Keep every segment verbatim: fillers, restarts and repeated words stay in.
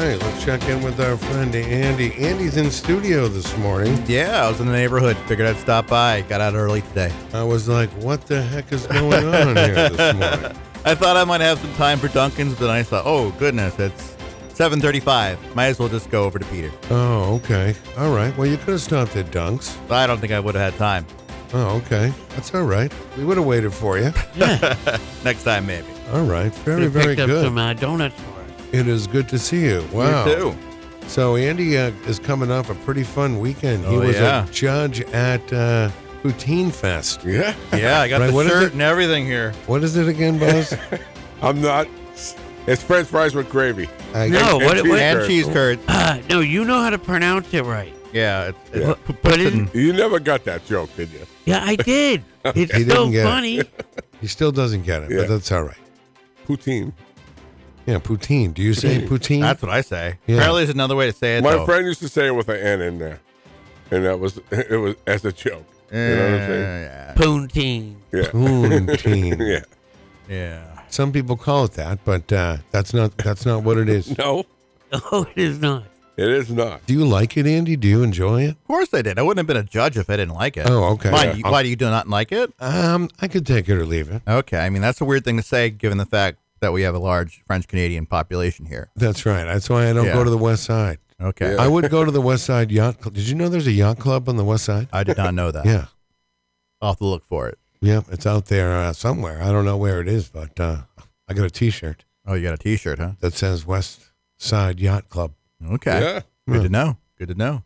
right, let's check in with our friend Andy. Andy's in studio this morning. Yeah, I was in the neighborhood. Figured I'd stop by. Got out early today. I was like, what the heck is going on here this morning? I thought I might have some time for Dunkin's, but I thought, oh, goodness, it's seven thirty-five. Might as well just go over to Peter. Oh, okay. All right. Well, you could have stopped at Dunk's. I don't think I would have had time. Oh, okay. That's all right. We would have waited for you. Next time, maybe. All right. Very, Could've very picked up good. some uh, donuts for us. It is good to see you. Wow. You too. So Andy uh, is coming off a pretty fun weekend. He Oh, was yeah. a judge at uh, Poutine Fest. Yeah. Yeah, I got Right, the what is shirt it? and everything here. What is it again, Buzz? I'm not. It's French fries with gravy. I, No, and what? cheese what And curds. cheese curds. Uh, no, you know how to pronounce it right. Yeah. It's, it's Yeah. p- But puts it it- in- You never got that joke, did you? Yeah, I did. It's He so didn't get it. funny. He still doesn't get it, Yeah. but that's all right. Poutine. Yeah, poutine. Do you say poutine? That's what I say. Yeah. Apparently, there's another way to say it, My though. friend used to say it with an N in there, and that was it was as a joke. You know what I'm saying? yeah. Poutine. Yeah. Poutine. Yeah. Yeah. Some people call it that, but uh, that's not that's not what it is. No, Oh, it is not. it is not. Do you like it, Andy? Do you enjoy it? Of course I did. I wouldn't have been a judge if I didn't like it. Oh, okay. Why, Yeah. do you, why do you do not like it? Um, I could take it or leave it. Okay. I mean, that's a weird thing to say given the fact that we have a large French-Canadian population here. That's right. That's why I don't Yeah. go to the West Side. Okay. Yeah. I would go to the West Side Yacht Club. Did you know there's a yacht club on the West Side? I did not know that. Yeah. I'll have to look for it. Yeah, it's out there uh, somewhere. I don't know where it is, but uh, I got a T-shirt Oh, you got a T-shirt, huh? that says West Side Yacht Club. Okay. Yeah. Good Yeah. to know. Good to know.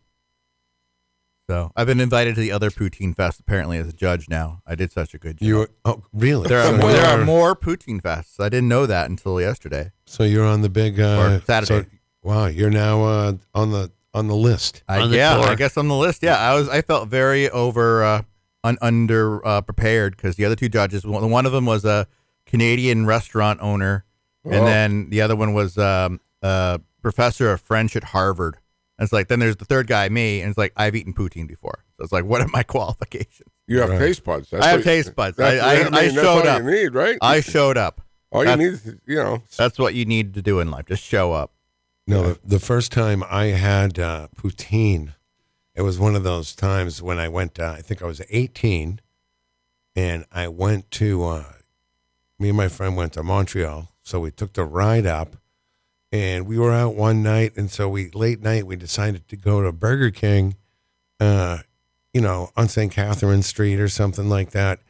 So I've been invited to the other Poutine Fest apparently as a judge now. I did such a good job. You oh really? there are so, more, there are you're, more Poutine Fests. I didn't know that until yesterday. so you're on the big uh, Or Saturday. so- wow, you're now uh, on the on the list. I, On the yeah, tour. I guess on the list. Yeah, I was. I felt very over uh, un, under uh, prepared because the other two judges. One one of them was a Canadian restaurant owner, and Oh. then the other one was um, a professor of French at Harvard. And it's like then there's the third guy, me, and it's like I've eaten poutine before. So it's like, what are my qualifications? You have Right. taste buds. That's I have what- taste buds. that's- I- I- mean, I that's showed all up. You need, right? I showed up. all you that's- need, is, you know. That's what you need to do in life. Just show up. No, the, the first time I had uh, poutine, it was one of those times when I went. Uh, I think I was eighteen, and I went to. Uh, me and my friend went to Montreal, so we took the ride up, and we were out one night, and so we late night we decided to go to Burger King, uh, you know, on Saint Catherine Street or something like that.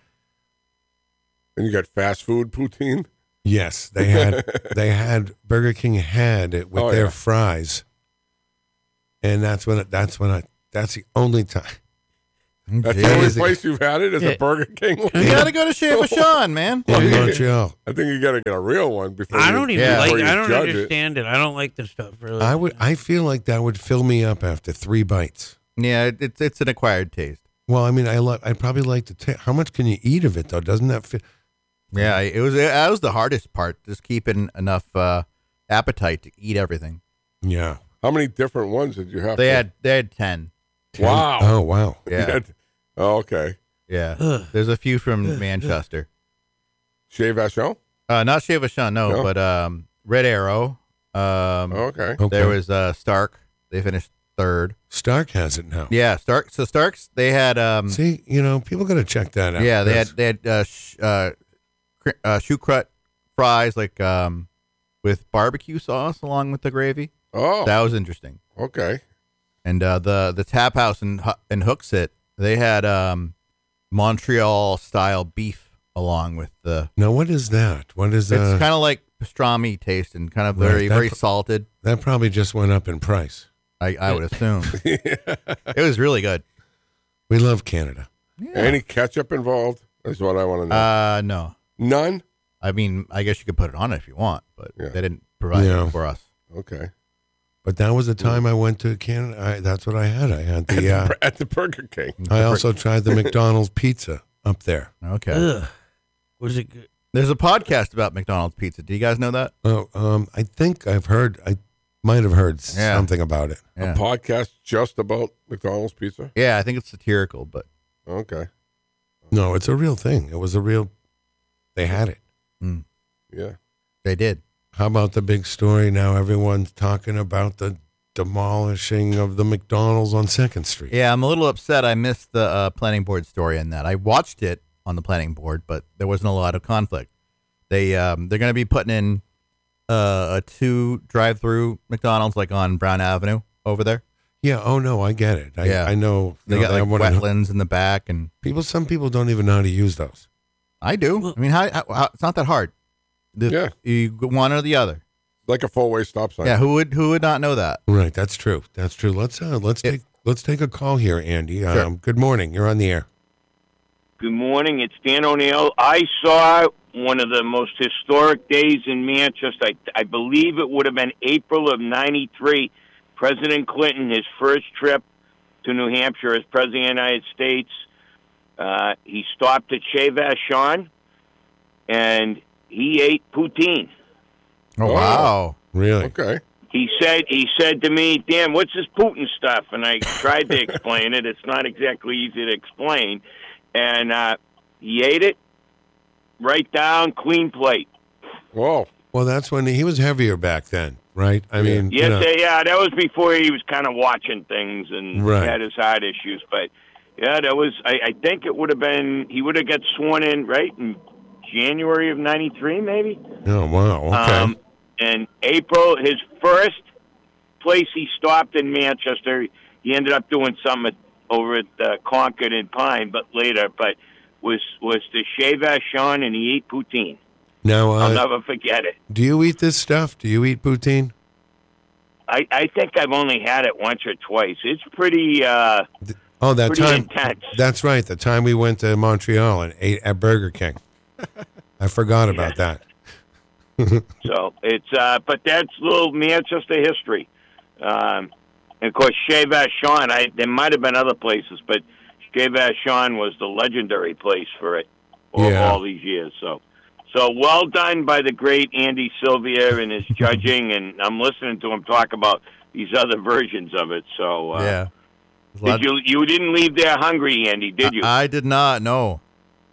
And you got fast food poutine. Yes, they had they had Burger King had it with Oh, their yeah. fries, and that's when it, that's when I that's the only time. That's Jeez. the only Jeez. place you've had it is Yeah. a Burger King. You gotta go to Chez Vachon, man. In Montreal. I think you got to get a real one before. I you, don't even Yeah. like. before you I don't judge it. understand it. I don't like this stuff really. I would. I feel like that would fill me up after three bites. Yeah, it- it's it's an acquired taste. Well, I mean, I like. I'd probably like to take. How much can you eat of it though? Doesn't that fit? Yeah, it was that was the hardest part, just keeping enough uh, appetite to eat everything. Yeah. How many different ones did you have? They to- had they had ten. Wow. Oh wow. You Yeah, had- oh, okay. yeah. Ugh. There's a few from Manchester. Chez Vachon. Uh, not Chez Vachon, no, No? but um, Red Arrow. Um, Oh, okay. Okay. There was uh, Stark. They finished third. Stark has it now. Yeah, Stark. So Starks, they had um, See, you know, people got to check that out. yeah, they had That's- they had uh, sh- uh, cr- uh, choux-croûte fries like um, with barbecue sauce along with the gravy. Oh, That was interesting. okay. And uh, the the tap house in Hu- in Hooksett, they had um, Montreal style beef along with the. Now, what is that? What is It's uh, kind of like pastrami taste and kind of Right, very that very pr- salted. that probably just went up in price. I, I would assume it was really good. We love Canada. Any ketchup involved? That's what I want to know. Uh, no, None. I mean I guess you could put it on if you want, but Yeah. they didn't provide Yeah. it for us. Okay. But that was the time I went to Canada. I, that's what I had. I had the. Uh, At the Burger King. I also tried the McDonald's pizza up there. Okay. Ugh. Was it good? There's a podcast about McDonald's pizza. Do you guys know that? Oh, um, I think I've heard. I might have heard Yeah. something about it. Yeah. A podcast just about McDonald's pizza. Yeah, I think it's satirical, but Okay. No, it's a real thing. It was a real. They had it. mm, Yeah. they did. How about the big story now? Everyone's talking about the demolishing of the McDonald's on Second Street. Yeah, I'm a little upset. I missed the uh, planning board story on that. I watched it on the planning board, but there wasn't a lot of conflict. They um, they're going to be putting in uh, a two drive-through McDonald's like on Brown Avenue over there. Yeah. Oh no, I get it. I, Yeah. I know. They no, got I like wanna know- wetlands in the back, and People. Some people don't even know how to use those. I do. I mean, how, how, how, it's not that hard. The, Yeah. you go one or the other. Like a four-way stop sign. Yeah, who would who would not know that? Right. That's true. That's true. Let's uh, let's Yeah. take let's take a call here, Andy. Sure. Um, good morning. You're on the air. Good morning. It's Dan O'Neill. I saw one of the most historic days in Manchester. I, I believe it would have been April of ninety-three. President Clinton, his first trip to New Hampshire as President of the United States, uh, he stopped at Chez Vachon, and he ate poutine. Oh, Oh. wow. Really? Okay. He said, he said to me, Dan, what's this Putin stuff? And I tried to explain it. It's not exactly easy to explain. And uh, he ate it, right down, clean plate. Whoa. Well, that's when he was heavier back then, right? I mean, Yes, you know, uh, yeah, that was before he was kind of watching things and Right. had his heart issues. But, yeah, that was, I, I think it would have been, he would have got sworn in, right, in January of ninety-three, maybe? oh wow. Okay. Um, and April, his first place he stopped in Manchester, he ended up doing something at, over at uh, Concord and Pine, but later, but was was the Chez Vachon, and he ate poutine. now, I'll uh, never forget it. do you eat this stuff? Do you eat poutine? I, I think I've only had it once or twice. It's pretty uh, Oh, that pretty time. intense. That's right. The time we went to Montreal and ate at Burger King. I forgot about that. So it's, uh, but that's little Manchester history. Um, and of course, Chez Vachon, I there might have been other places, but Chez Vachon was the legendary place for it all, Yeah. all these years. So, so well done by the great Andy Sylvia and his judging, and I'm listening to him talk about these other versions of it. So, uh, Yeah. There's a lot- did you you didn't leave there hungry, Andy? Did you? I, I did not. No.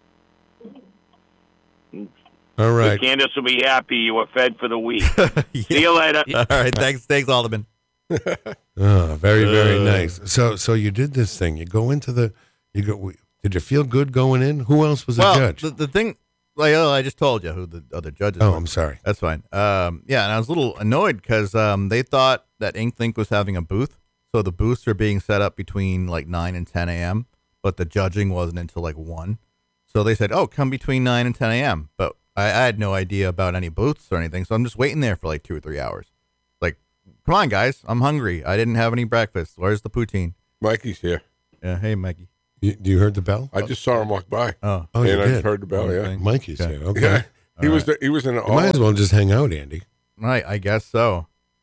All right. Candace will be happy you were fed for the week. Yeah. See you later. All right. Thanks. Thanks, Alderman. Oh, very, very Uh. nice. So, so you did this thing. You go into the. You go. Did you feel good going in? Who else was Well, a judge? the, the thing, like, oh, I just told you who the other judges oh, were. I'm sorry. That's fine. Um, yeah, and I was a little annoyed because um, they thought that InkLink was having a booth. So the booths are being set up between like nine and ten a.m., but the judging wasn't until like one. So they said, oh, come between nine and ten a.m. But I, I had no idea about any booths or anything. So I'm just waiting there for like two or three hours. Like, come on, guys. I'm hungry. I didn't have any breakfast. Where's the poutine? Mikey's here. Yeah, hey, Mikey. You, you heard the bell? I just saw him walk by. Oh, Oh, you and I did. just heard the bell, yeah. Okay. Mikey's Okay. here. Okay. Yeah. He All was the, he was in an You might as all, well just hang out, Andy. right. I guess so.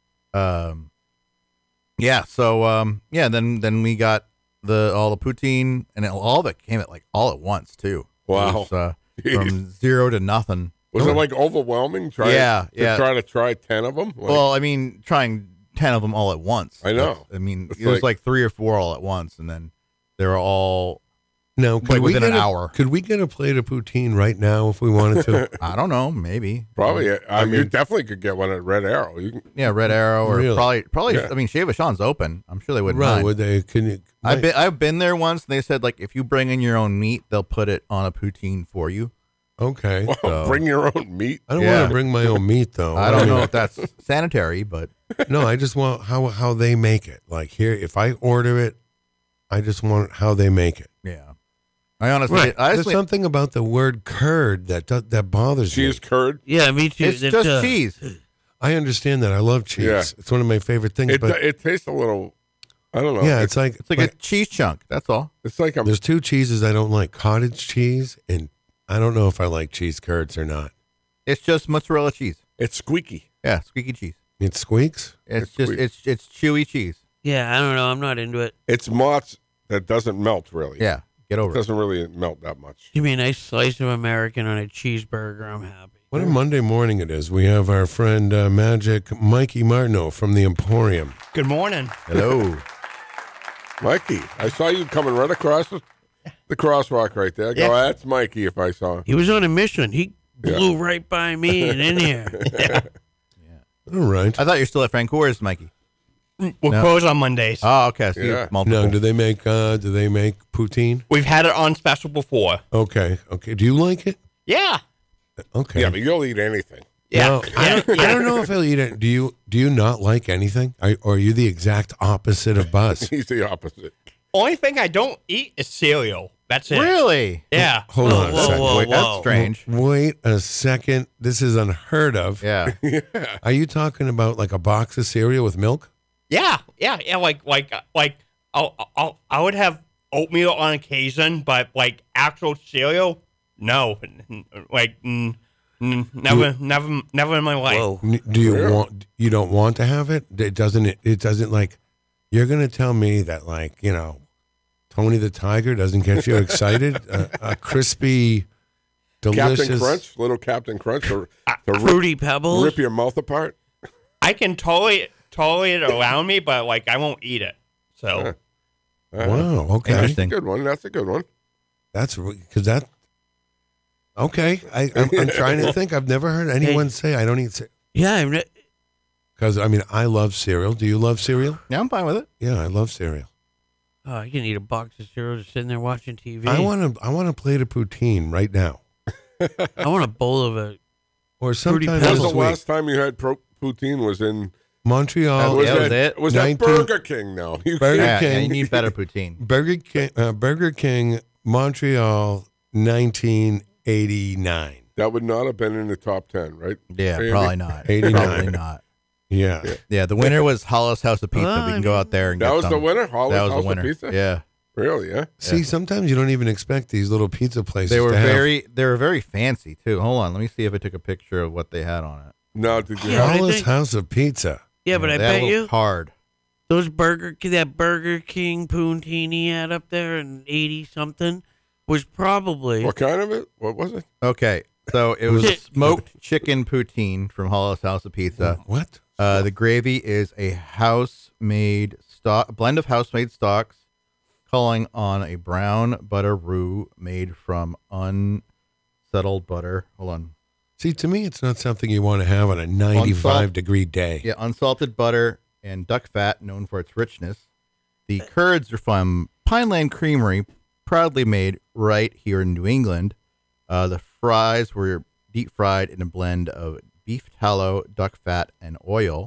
Um, yeah. So, um, yeah. Then, then we got the all the poutine, and it, all of it came at like all at once too. It Wow. was, uh, from zero to nothing. was it like overwhelming? Trying Yeah, to yeah. try to try ten of them? Like, Well, I mean, trying ten of them all at once. I know. That's- I mean, It's it was like- like three or four all at once, and then they were all. Now, could Like we within get an a- hour. Could we get a plate of poutine right now if we wanted to? I don't know, maybe probably. I, I mean, you mean- definitely could get one at Red Arrow. You can, Yeah, Red Arrow, or Really? probably, probably. Yeah. I mean, Chez Vachon's open. I'm sure they wouldn't right? mind. Would they? Can you? I've been I've been there once, and they said like if you bring in your own meat, they'll put it on a poutine for you. Okay. well, So- bring your own meat. I don't Yeah. want to bring my own meat though. I don't mean, know if that's sanitary, but No, I just want how how they make it. Like here, if I order it, I just want how they make it. yeah. I honestly, Right. I There's honestly, something about the word curd that does, that bothers Cheese me. curd. Yeah, me too. it's That's, just uh, cheese. I understand that. I love cheese. Yeah. It's one of my favorite things. It but it tastes a little. I don't know. yeah, It- it's like It's like but a cheese chunk. That's all. it's like I'm. there's two cheeses I don't like: cottage cheese, and I don't know if I like cheese curds or not. It's just mozzarella cheese. It's squeaky. Yeah, squeaky cheese. It squeaks. It's It's just sweet. it's it's chewy cheese. Yeah, I don't know. I'm not into it. It's mozz that doesn't melt really. Yeah, get It over it. doesn't really melt that much. Give me a nice slice of American on a cheeseburger. I'm happy. What a Monday morning it is. We have our friend uh, Magic Mikey Martineau from the Emporium. Good morning. Hello. Mikey, I saw you coming right across the, the crosswalk right there. I go, Yeah. that's Mikey if I saw him. He was on a mission. He Yeah. blew right by me and in here. All right. I thought you're still at Francoeurs, Mikey. We're No. closed on Mondays. Oh, okay. So Yeah. yeah. multiple. Now, do they make uh, do they make poutine? We've had it on special before. Okay. Okay. Do you like it? Yeah. Okay. Yeah, but you'll eat anything. Yeah. No, I, don't, I don't know if I'll eat it. Do you? Do you not like anything? Are, or are you the exact opposite of Buzz? He's the opposite. Only thing I don't eat is cereal. That's it. Really? Yeah. Hold whoa, on a whoa, second. Whoa, Wait, whoa. that's strange. Wait a second. This is unheard of. Yeah. Are you talking about like a box of cereal with milk? Yeah. Yeah. Yeah. Like, like, like, I'll, I'll, I would have oatmeal on occasion, but like actual cereal, no. Like, mm, mm, never, never, never in my life. N- Do you Really? want? You don't want to have it? It doesn't. It, it doesn't like. You're gonna tell me that like you know, Tony the Tiger doesn't get you excited? a, a crispy, delicious. Captain Crunch, little Captain Crunch, to, Uh, to rip, Fruity Pebbles. rip your mouth apart. I can totally, totally it around me, but like I won't eat it. So Uh, Wow. Okay. Interesting. Good one. That's a good one. That's because that. Okay, I, I'm, I'm trying to think. I've never heard anyone say I don't eat yeah, I'm re- because I mean I love cereal. Do you love cereal? Yeah, I'm fine with it. Yeah, I love cereal. oh, I can eat a box of cereal just sitting there watching T V. I want to. I want to plate of poutine right now, I want a bowl of it. or Fruity sometime When was this the week. last time you had pro- poutine? Was in Montreal. was yeah, that, was it? Was nineteen that Burger King? Now you Burger Yeah, yeah, King. you need better poutine. Burger King, uh, Burger King, Montreal, nineteen eighty-nine. that would not have been in the top ten, right? Yeah, Andy? probably not. eighty-nine. Probably not. Yeah. Yeah. Yeah, the winner was Hollis House of Pizza. Well, we I can go mean- out there and That get was some. the winner. Hollis That was House the winner. of Pizza. Yeah, Really? Yeah. See, sometimes you don't even expect these little pizza places. they were to have- very, they were very fancy too. Hold on, let me see if I took a picture of what they had on it. Now, did you Yeah, have? but I Hollis think- House of Pizza. Yeah, but I They had a bet little you hard. those Burger that Burger King poutine he had up there in eighty something was probably What kind of it? What was it? Okay, so it was Chick- smoked chicken poutine from Hollis House of Pizza. What? Uh, the gravy is a house-made stock blend of house-made stocks, calling on a brown butter roux made from unsettled butter. Hold on. See, to me, it's not something you want to have on a ninety-five Unsalt- degree day. Yeah, unsalted butter and duck fat, known for its richness. The curds are from Pineland Creamery, proudly made right here in New England. Uh, the fries were deep fried in a blend of beef tallow, duck fat, and oil.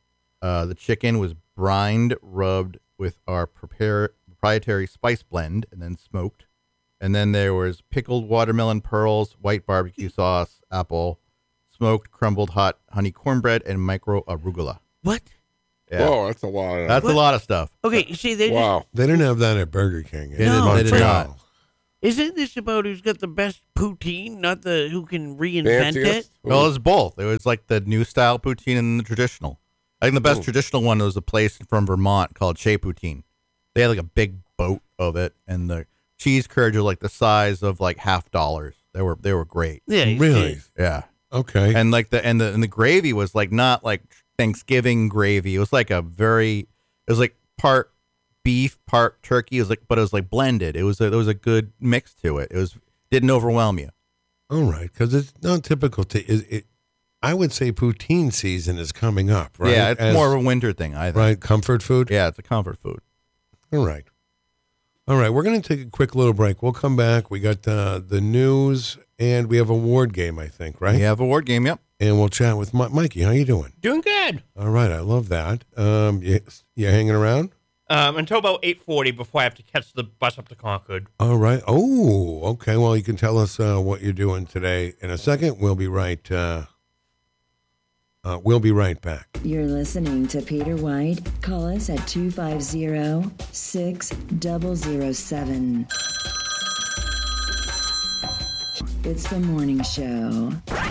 Uh, the chicken was brined, rubbed with our prepare, proprietary spice blend, and then smoked. And then there was pickled watermelon pearls, white barbecue sauce, apple, smoked crumbled hot honey cornbread, and micro arugula. what? Yeah. Whoa, that's a lot. Of, That's a lot of stuff. Okay, you see, they just, wow. They didn't have that at Burger King. They in did- they did Montreal. not. isn't this about who's got the best poutine, not the who can reinvent Fanciest? it? Well, it was both. It was like the new style poutine and the traditional. I think the best Ooh. traditional one was a place from Vermont called Chez Poutine. They had like a big boat of it, and the cheese curds are like the size of like half dollars. They were they were great. Yeah, you Really? see. Yeah, Okay. and like the and the and the gravy was like not like Thanksgiving gravy. It was like a very it was like part beef, part turkey. It was like but it was like blended. It was a, there was a good mix to it. It was didn't overwhelm you. All right, because it's not typical to. It, it, I would say poutine season is coming up, right? Yeah, it's As- more of a winter thing. I think. right comfort food. Yeah, it's a comfort food. All right. All right, we're going to take a quick little break. We'll come back. We got uh, the news, and we have a ward game, I think, right? We have a word game. Yep. And we'll chat with Mi- Mikey. How you doing? Doing good. All right, I love that. Um, you, you hanging around? Um, until about eight forty before I have to catch the bus up to Concord. All right. Oh, okay. Well, you can tell us uh, what you're doing today in a second. We'll be right. Uh, uh, we'll be right back. You're listening to Peter White. Call us at two five zero, six zero zero seven. It's the morning show.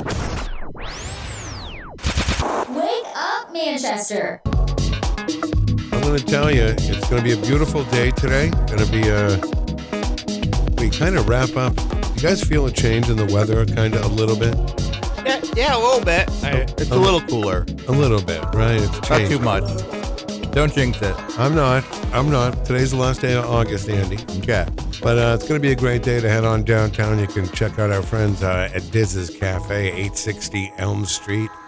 Wake up, Manchester. I'm going to tell you, it's going to be a beautiful day today. Going to be a. We kind of wrap up. You guys feel a change in the weather, kind of a little bit, Yeah, yeah, a little bit. I, It's a little cooler. a little bit, right? It's Not changed. too much. Don't jinx it. I'm not. I'm not. Today's the last day of August, Andy. Okay. But uh, it's going to be a great day to head on downtown. You can check out our friends uh, at Diz's Cafe, eight sixty Elm Street.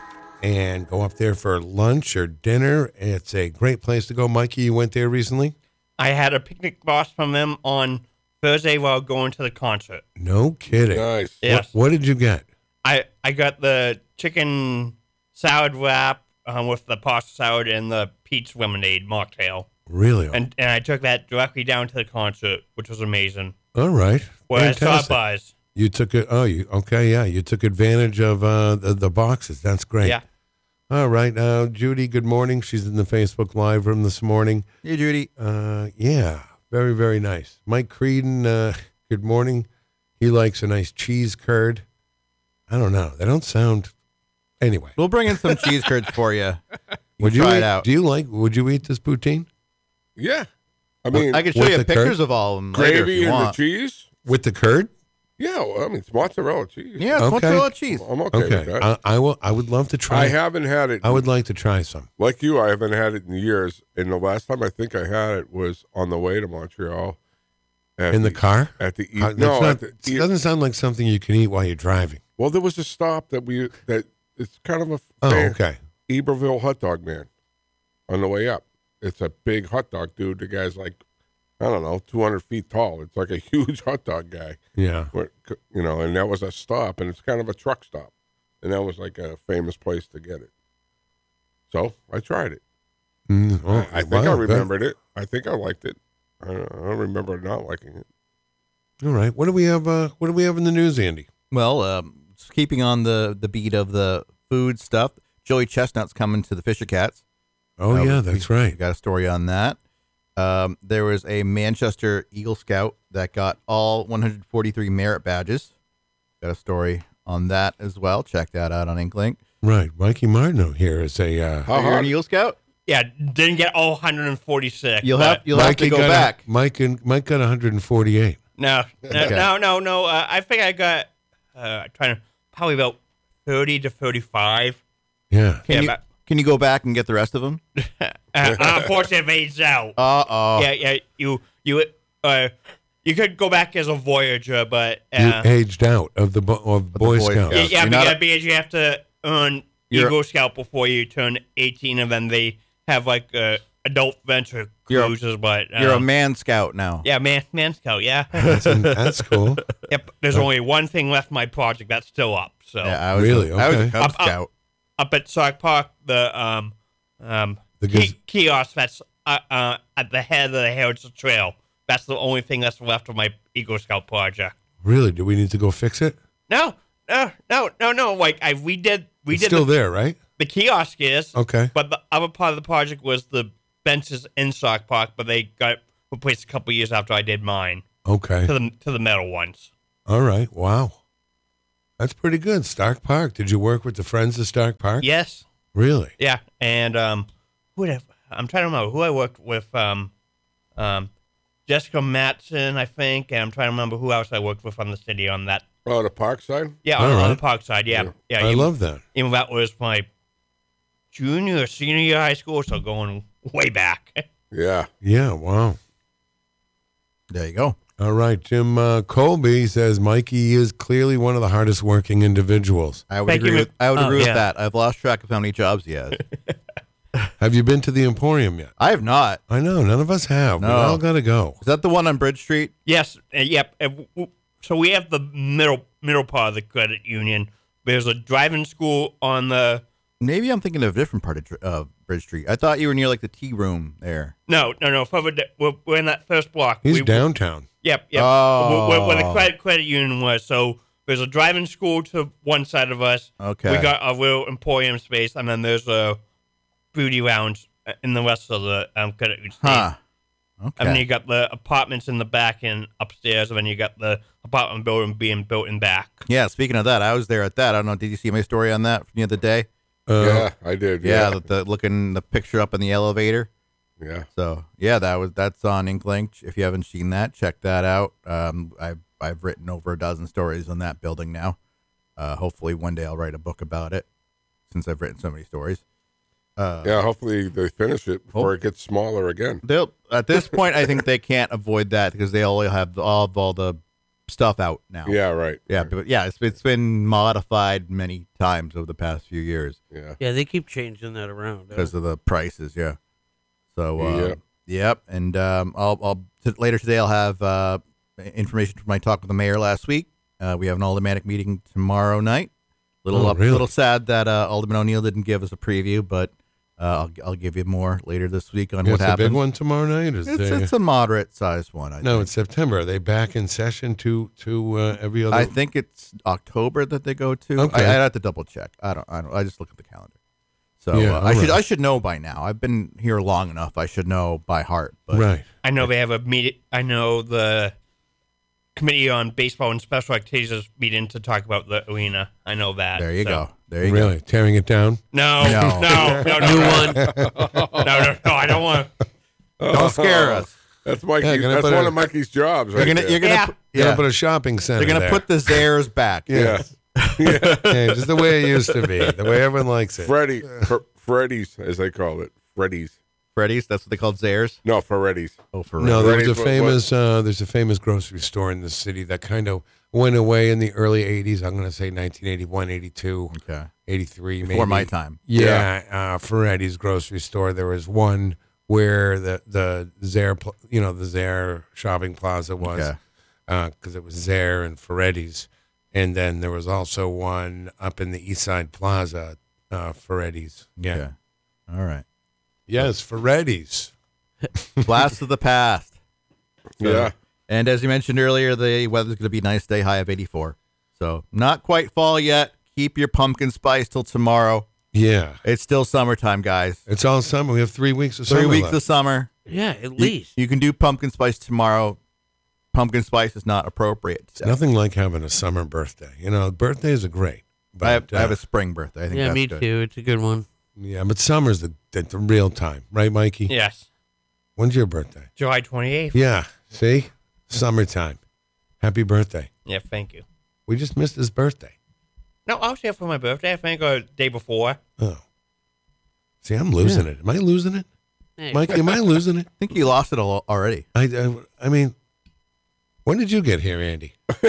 and go up there for lunch or dinner. It's a great place to go. Mikey, you went there recently? I had a picnic box from them on Thursday while going to the concert. No kidding. Nice. Yes. What, what did you get? I, I got the chicken salad wrap um, with the pasta salad and the peach lemonade mocktail. Really? And and I took that directly down to the concert, which was amazing. All right. Well, I saw Fantastic. buzz. You took it. Oh, you okay? Yeah, you took advantage of uh, the, the boxes. That's great. Yeah. All right. Uh, Judy, good morning. She's in the Facebook Live room this morning. Hey, Judy. Uh, yeah, very, very nice. Mike Creedon, uh, good morning. He likes a nice cheese curd. I don't know. They don't sound. Anyway, We'll bring in some cheese curds for you. You would can you try eat, it out? Do you like? Would you eat this poutine Yeah. I mean, I can show With you the pictures curd? of all of them later if gravy you and the want. cheese. with the curd? Yeah, well, I mean, it's mozzarella cheese. Yeah, it's Okay. mozzarella cheese. I'm okay, with Okay, that. I, I will. I would love to try. I it. haven't had it. I would like to try some. Like you, I haven't had it in years. And the last time I think I had it was on the way to Montreal. At In the car? At the e- Uh, no, that's not- at the, it doesn't sound like something you can eat while you're driving. well, there was a stop that we that it's kind of a Oh, fan- okay. Iberville hot dog man on the way up. It's a big hot dog dude. The guy's like, I don't know, two hundred feet tall. It's like a huge hot dog guy. Yeah. Where, you know, and that was a stop, and it's kind of a truck stop. And that was like a famous place to get it. So I tried it. Mm, oh, I, I think wow, I remembered it. I think I liked it. I don't, I don't remember not liking it. All right. What do we have? Uh, what do we have in the news, Andy? Well, um, just keeping on the, the beat of the food stuff, Joey Chestnut's coming to the Fisher Cats. Oh Uh, yeah, we- that's We right. got a story on that. Um, there was a Manchester Eagle Scout that got all one hundred forty-three merit badges. Got a story on that as well. Check that out on Inklink. Right. Mikey Martineau here is a. Uh, How Are you an hard? Eagle Scout? Yeah, didn't get all one hundred forty-six. You'll but- have you'll have Mikey to go got a- back. Mike and Mike got one hundred forty-eight. No, no, Okay. no, no, no. Uh, I think I got uh, trying to probably about thirty to thirty-five. Yeah. Can yeah, you but, can you go back and get the rest of them? uh, unfortunately, it's out. Uh oh. Yeah, yeah. You, you, uh, you could go back as a Voyager, but You uh, aged out of the bo- of the Boy Boy Scouts. yeah, Scouts. yeah, You're because, not a- because you have to earn You're- Eagle Scout before you turn eighteen, and then they have like uh, adult venture You're a- cruises. But um, You're a man scout now. yeah, man, man Scout. Yeah, That's, that's cool. yep. There's only one thing left in my project that's still up. So Yeah, I was Really? A, I was a Okay. Cub Up- up- Scout. up at Sauk Park, the um um The ki- gaz- kiosk that's uh, uh at the head of the Heritage Trail. That's the only thing that's left of my Eagle Scout project. Really? Do we need to go fix it? No, no, no, no, no. Like I we did we it's did still the, there, right? the kiosk is Okay. but the other part of the project was the benches in Sauk Park, but they got replaced a couple years after I did mine Okay. to the to the metal ones. All right. Wow. That's pretty good. Stark Park. Did you work with the Friends of Stark Park? Yes, Really? yeah, and um, who did I, I'm trying to remember who I worked with. Um, um, Jessica Matson, I think, and I'm trying to remember who else I worked with on the city on that. Oh, the park side? Yeah, on, All on right. the park side. Yeah, yeah. I even, love that. even that was my junior or senior year of high school, so going way back. Yeah. Yeah. Wow. There you go. All right. Jim uh, Colby says Mikey is clearly one of the hardest working individuals. I would Thank agree you. with I would Oh, agree yeah. with that. I've lost track of how many jobs he has. Have you been to the Emporium yet? I have not. I know. None of us have. We No. all got to go. Is that the one on Bridge Street? Yes, uh, yep. uh, w- w- So we have the middle middle part of the credit union. There's a driving school on the. Maybe I'm thinking of a different part of Dr- uh, Bridge Street. I thought you were near like the tea room there. No, no, no. Further, d- we're, we're in that first block. He's we, downtown. Yep, yep. Oh. Where, where the credit credit union was. So there's a driving school to one side of us. Okay. We got a little emporium space, and then there's a beauty lounge in the rest of the um, credit union. Huh. And then Okay. you got the apartments in the back and upstairs, and then you got the apartment building being built in back. Yeah. Speaking of that, I was there at that. I don't know. Did you see my story on that from the other day? Uh, yeah, I did. Yeah. Yeah. The, the looking the picture up in the elevator. Yeah. So yeah, that was that's on Inklink. If you haven't seen that, check that out. Um, I've I've written over a dozen stories on that building now. Uh, hopefully one day I'll write a book about it, since I've written so many stories. Uh, Yeah, hopefully they finish it before Oh. it gets smaller again. They'll at this point I think they can't avoid that because they all have all of all the stuff out now. Yeah, right. Yeah, right. but yeah, it's it's been modified many times over the past few years Yeah. Yeah, they keep changing that around. because of the prices. Yeah. So. Uh, Yep. Yep. And um, I'll I'll t- later today I'll have uh, information from my talk with the mayor last week. Uh, we have an aldermanic meeting tomorrow night. Little Oh, up, really? little sad that uh, Alderman O'Neill didn't give us a preview, but uh, I'll I'll give you more later this week on Yeah, what it's a happens. big one tomorrow night. Is It's, there, it's a moderate sized one. I no, think. it's September. Are they back in session to to uh, every other? I think it's October that they go to. Okay. I, I'd have to double check. I don't. I don't. I just look at the calendar. So Yeah, uh, I all should right. I should know by now. I've been here long enough. I should know by heart. But right. I know they have a meet. I know the committee on baseball and special activities is meeting to talk about the arena. I know that. there you so- go. There you Really tearing it down. No, No. no, no, no, New no, one. no, no, no. I don't want. go. Don't scare us. That's Mikey. Yeah, gonna that's put one a- of Mikey's jobs. You're right gonna there. you're gonna Yeah. put, Gonna yeah. put a shopping center. They're gonna there. put the Zares back. yeah. yeah, just the way it used to be, the way everyone likes it. Freddy, Fr- Freddy's, as they call it, Freddy's. Freddy's. That's what they called Zares. No, Freddy's. Oh, for No, real. there was a Freddy's, what- famous uh, there's a famous grocery store in the city that kind of went away in the early eighties. I'm going to say nineteen eighty-one, eighty-two, Okay. eighty-three, Before maybe. my time. Yeah, uh, Ferretti's grocery store. There was one where the the Zare, pl- you know, the Zare shopping plaza was, Okay. because it was Zare and Ferretti's, and then there was also one up in the East Side Plaza, uh, Ferretti's. Yeah, Okay. All right. yes, Ferretti's. Blast of the past. So- Yeah. And as you mentioned earlier, the weather's going to be nice day, high of eighty-four. So not quite fall yet. Keep your pumpkin spice till tomorrow. Yeah, It's still summertime, guys. it's all summer. We have three weeks of Three summer weeks left. of summer. Yeah, at You- least. You, can do pumpkin spice tomorrow. Pumpkin spice is not appropriate. It's nothing like having a summer birthday. You know, birthdays are great, but I, have, I have uh, a spring birthday. I think Yeah, that's me good. too. It's a good one. yeah, but summer's the, the the real time, right, Mikey? Yes, When's your birthday? July twenty eighth. Yeah, see, summertime. Happy birthday. Yeah, thank you. We just missed his birthday. No, I was here for my birthday. I think a day before. Oh, see, I'm losing it. Am I losing it, Hey, Mikey? Am I losing it? I think you lost it all already. I, I, I mean, when did you get here, Andy?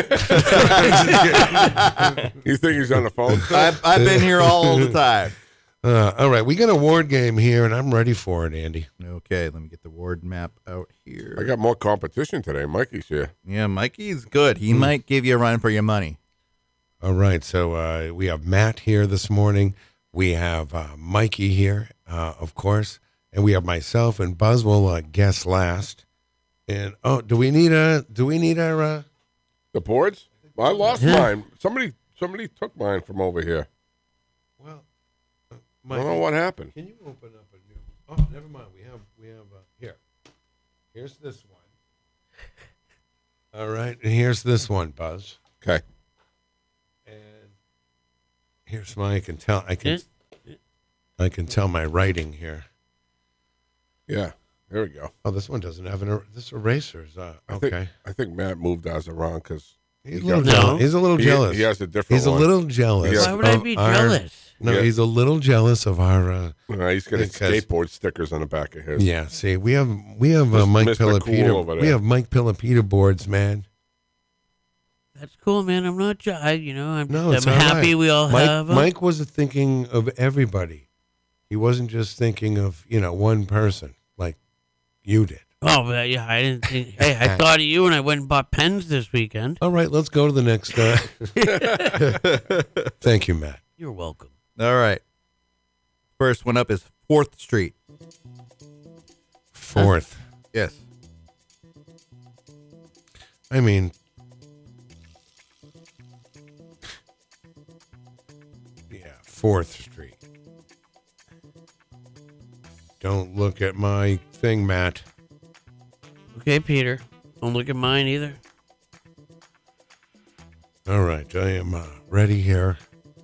You think he's on the phone? I've, I've been here all the time. Uh, all right, we got a ward game here, and I'm ready for it, Andy. Okay, let me get the ward map out here. I got more competition today. Mikey's here. Yeah, Mikey's good. Hmm. He might give you a run for your money. All right, so uh, we have Matt here this morning. We have uh, Mikey here, uh, of course, and we have myself and Buzz will uh, guess last. And oh, do we need a? Do we need our? Uh, The boards? I lost Yeah. mine. Somebody somebody took mine from over here. well, uh, I don't know what happened. Can you open up a new? Oh, never mind. We have we have uh, here. Here's this one. All right, and here's this one, Buzz. Okay. And here's my. I can tell. I can. I can tell my writing here. Yeah. There we go. Oh, this one doesn't have an. er- This eraser's uh, I okay. think I think Matt moved ours around because He's a he little got- jealous. No. He's a little he, jealous. he has a different He's a one. little jealous. Yeah. Why would I of be our- jealous? No, Yeah. he's a little jealous of our. Uh, Uh, he's got his because- skateboard stickers on the back of his. yeah, see, we have we have uh, Mis- Mike Mister Cool Pilipita. over we there. have Mike Pilipita boards, man. That's cool, man. I'm not jealous. You know, I'm, No, I'm it's all happy right. we all Mike, have 'em. Mike was thinking of everybody. He wasn't just thinking of you know one person like you did. Oh, but yeah, I didn't think. Hey, I thought of you when I went and bought pens this weekend. All right, let's go to the next. Uh, thank you, Matt. You're welcome. All right. First one up is fourth Street. Fourth. Yes. I mean, yeah, Fourth Street. Don't look at my thing, Matt. Okay, Peter. Don't look at mine either. All right, I am uh, ready here.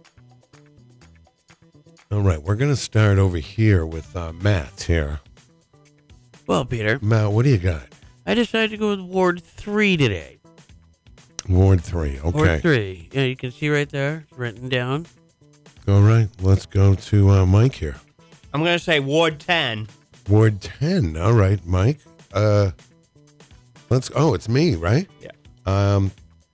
All right, we're going to start over here with uh, Matt here. Well, Peter, Matt, what do you got? I decided to go with Ward three today. Ward three, okay. Ward three. Yeah, you can see right there. It's written down. All right, let's go to uh, Mike here. I'm going to say Ward ten. Ward ten, all right, Mike. Uh, let's, oh, it's me, right? Yeah. Um,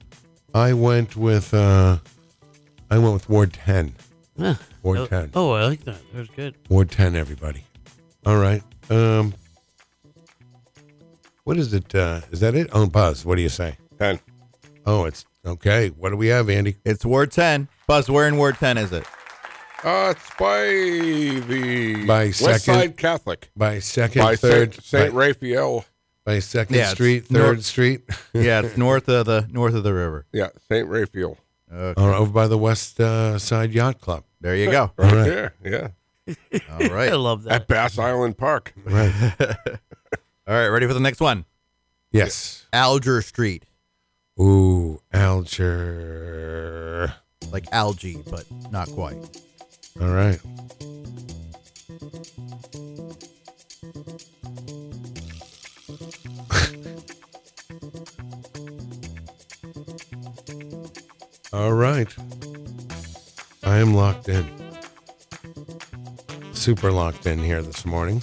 I went with uh, I went with Ward ten. Huh. Ward Oh, ten. Oh, I like that. That was good. Ward ten, everybody. All right. Um, what is it? Uh, is that it? Oh, Buzz, what do you say? ten. Oh, it's okay. What do we have, Andy? It's Ward ten. Buzz, where in Ward ten is it? Uh, it's by the By West second- Side Catholic. By second, By third, Saint, Saint by, Raphael. by second Yeah, it's Street, third north- Street. Yeah, it's north of the north of the river. Yeah, Saint Raphael. Okay. Or over by the West uh, Side Yacht Club. There you go. Right, All right. there. Yeah. All right. I love that. At Bass Island Park. Right. All right, ready for the next one? Yes. Alger Street. Ooh, Alger. Like algae, but not quite. All right. All right. I am locked in. Super locked in here this morning.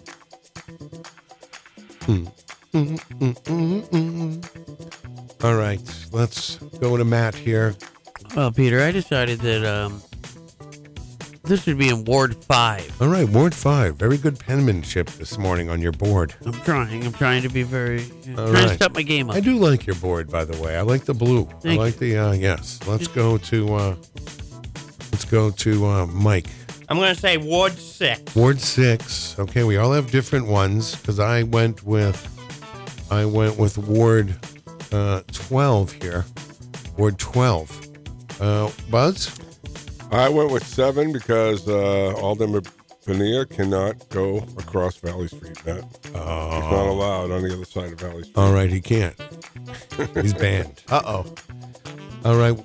Hmm. Mm, mm, mm, mm. All right. Let's go to Matt here. Well, Peter, I decided that um, this should be in Ward five. All right, Ward five. Very good penmanship this morning on your board. I'm trying. I'm trying to be very. Uh, All trying to right. step my game up. I do like your board, by the way. I like the blue. Thank I like the uh, yes. Let's go to uh, let's go to uh, Mike. I'm going to say Ward six. Ward six. Okay, we all have different ones because I went with I went with Ward uh, twelve here. Ward twelve. Uh, Buzz. I went with seven because uh, Alden Bonilla cannot go across Valley Street. That, Oh. He's not allowed on the other side of Valley Street. All right, he can't. He's banned. Uh oh. All right.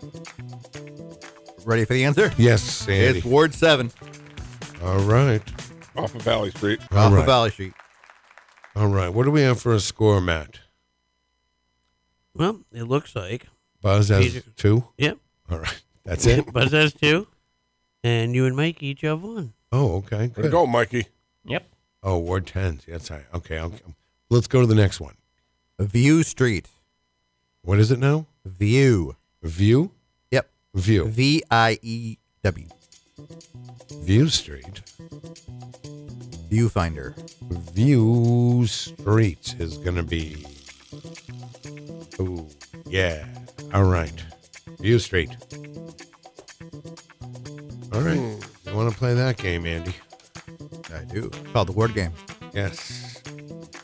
Ready for the answer? Yes, Andy. It's Ward seven. All right. Off of Valley Street. All Off right. of Valley Street. All right. What do we have for a score, Matt? Well, it looks like. Buzz has Peter. two. Yep. All right. That's it. Buzz has two. And you and Mike each have one. Oh, okay. Way to Good. go, Mikey. Yep. Oh, Ward ten. That's right. Okay. I'll, let's go to the next one. View Street. What is it now? View. View? Yep. View. V I E W. View Street. Viewfinder. View Street is going to be. Oh, yeah. All right. View Street. All right. You want to play that game, Andy? I do. It's called the word game. Yes.